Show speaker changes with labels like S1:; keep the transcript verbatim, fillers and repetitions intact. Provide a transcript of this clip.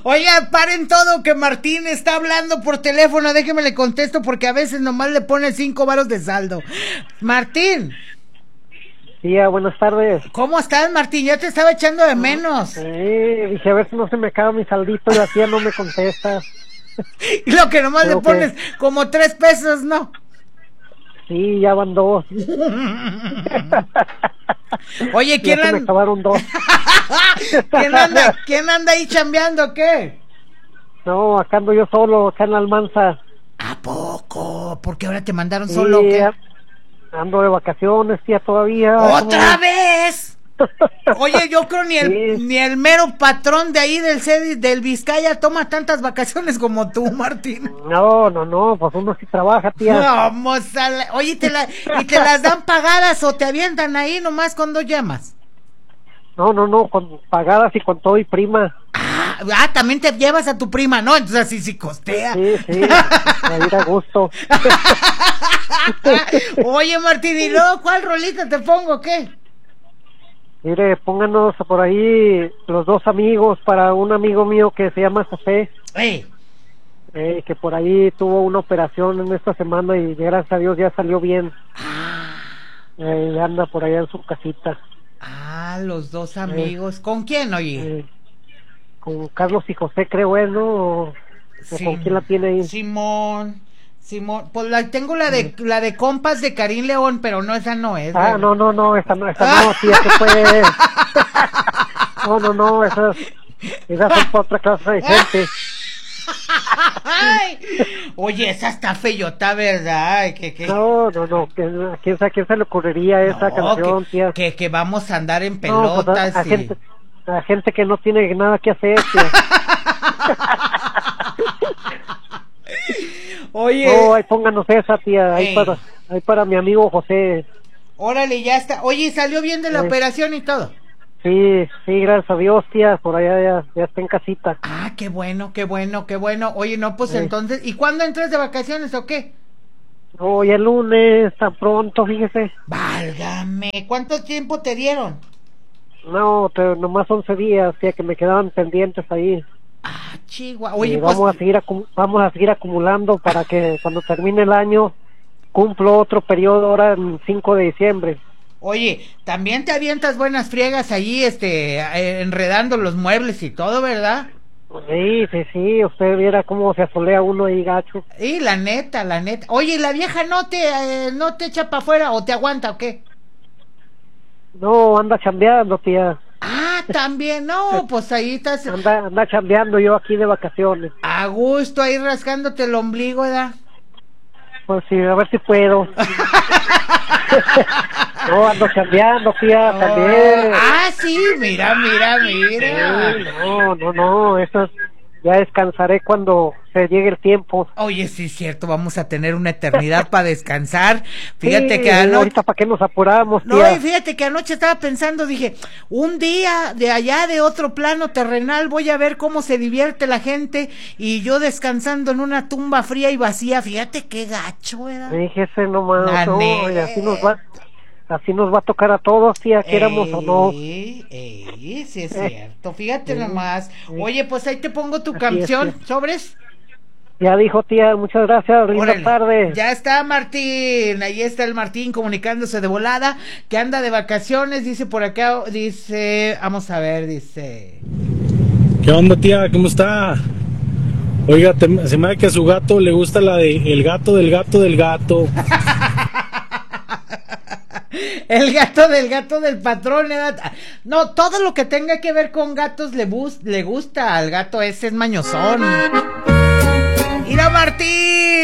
S1: Oiga, paren todo, que Martín está hablando por teléfono. Déjeme le contesto porque a veces nomás le pone cinco varos de saldo. Martín.
S2: Sí, buenas tardes.
S1: ¿Cómo estás, Martín? Ya te estaba echando de menos.
S2: Sí, dije a ver si no se me acaba mi saldito y así ya no me contestas.
S1: Y lo que nomás
S2: Creo
S1: le pones
S2: que...
S1: como tres pesos, ¿no?
S2: Sí, ya van dos.
S1: Oye, ¿quién
S2: ya se
S1: anda?
S2: me acabaron dos.
S1: ¿Quién anda? ¿Quién anda ahí chambeando o qué?
S2: No, acá ando yo solo, acá en la Almanza.
S1: ¿A poco? ¿Por qué ahora te mandaron
S2: Sí,
S1: solo o qué?
S2: ando de vacaciones, tía, todavía.
S1: ¡Otra
S2: ¿Cómo?
S1: vez! Oye, yo creo ni el
S2: Sí.
S1: ni el mero patrón de ahí del Cedis, del Vizcaya toma tantas vacaciones como tú, Martín.
S2: No, no, no, pues uno sí trabaja, tía.
S1: Vamos a la... Oye, ¿y te, la... ¿y te las dan pagadas o te avientan ahí nomás cuando llamas?
S2: No, no, no, con pagadas y con todo y prima.
S1: Ah, ah, también te llevas a tu prima, ¿no? Entonces así sí costea.
S2: Sí, sí, a ir a gusto.
S1: Oye, Martín, ¿y luego cuál rolita te pongo, qué?
S2: Mire, pónganos por ahí los dos amigos para un amigo mío que se llama José,
S1: Ey.
S2: eh, que por ahí tuvo una operación en esta semana y gracias a Dios ya salió bien.
S1: Ah,
S2: Eh, anda por allá en su casita.
S1: ah, los dos amigos. ¿Con quién, oye?
S2: Eh, con Carlos y José, creo, ¿eh? ¿No? ¿O, o
S1: Sim-
S2: con quién la tiene ahí?
S1: Simón. Simón. Pues la, tengo la de la de compas de Karim León, pero no, esa no es.
S2: Ah,
S1: ¿verdad?
S2: no, no, no, esta no, esta no, tía, que fue. No, no, no, esas, esas son para otra clase de gente.
S1: Ay, oye, esa está feyota, ¿verdad? Que, que,
S2: No, no, no, que, ¿a quién, a quién se le ocurriría esa
S1: no,
S2: canción,
S1: que,
S2: tía?
S1: que, que vamos a andar en
S2: No, pues
S1: pelotas
S2: a, a
S1: y...
S2: gente, a gente que no tiene nada que hacer, tía.
S1: Oye,
S2: No, ahí pónganos esa, tía, ahí
S1: Ey.
S2: para, ahí para mi amigo José.
S1: órale, ya está. Oye, ¿salió bien de la
S2: Ey.
S1: operación y todo?
S2: Sí, sí, gracias a Dios, tía, por allá ya, ya está en casita.
S1: Ah, qué bueno, qué bueno, qué bueno. Oye, no, pues
S2: Ey.
S1: entonces, ¿y cuándo entras de vacaciones o qué?
S2: Hoy el lunes, tan pronto, fíjese.
S1: Válgame, ¿cuánto tiempo te dieron?
S2: No, pero nomás once días, tía, que me quedaban pendientes ahí.
S1: Ah, chihuahua.
S2: Oye,
S1: Oye, pues...
S2: vamos a seguir acu- vamos a seguir acumulando para que cuando termine el año cumplo otro periodo ahora el cinco de diciembre.
S1: Oye, también te avientas buenas friegas allí, este, eh, enredando los muebles y todo, ¿verdad?
S2: Sí, sí, sí, usted viera cómo se asolea uno ahí gacho.
S1: Y la neta, la neta. Oye, ¿y la vieja no te, eh, no te echa para afuera o te aguanta o qué?
S2: No, anda chambeando, tía.
S1: Ah, también, no, pues ahí estás
S2: Anda, anda chambeando yo aquí de vacaciones.
S1: a gusto ahí rascándote el ombligo, ¿verdad?
S2: Pues sí, a ver si puedo. No, ando chambeando, tía, también.
S1: Ah, sí, mira, mira, mira.
S2: Sí, no, no, no, eso es- ya descansaré cuando se llegue el tiempo.
S1: Oye, sí es cierto, vamos a tener una eternidad para descansar. Fíjate
S2: Sí,
S1: que anoche...
S2: ahorita para qué nos apuramos,
S1: No,
S2: tía.
S1: y fíjate que anoche estaba pensando, dije, un día de allá de otro plano terrenal voy a ver cómo se divierte la gente y yo descansando en una tumba fría y vacía. Fíjate qué gacho, ¿verdad?
S2: Fíjese nomás,
S1: La
S2: no, y
S1: neta.
S2: así nos va, así nos va a tocar a todos, tía, quieramos o no.
S1: Ey, ey, sí es
S2: Eh,
S1: cierto, fíjate
S2: sí,
S1: nomás.
S2: sí.
S1: Oye, pues ahí te pongo tu
S2: Así
S1: canción,
S2: es, sí.
S1: ¿sobres?
S2: Ya dijo, tía, muchas gracias, linda
S1: Órale,
S2: tarde.
S1: ya está Martín, ahí está el Martín comunicándose de volada, que anda de vacaciones, dice por acá, dice, vamos a ver, dice...
S3: ¿Qué onda, tía? ¿Cómo está? Oiga, te- se me da que a su gato le gusta la de el gato del gato del gato.
S1: El gato del gato del patrón, ¿eh? No, todo lo que tenga que ver con gatos le, bus le gusta al gato ese, es mañosón. ¡Mira, Martín!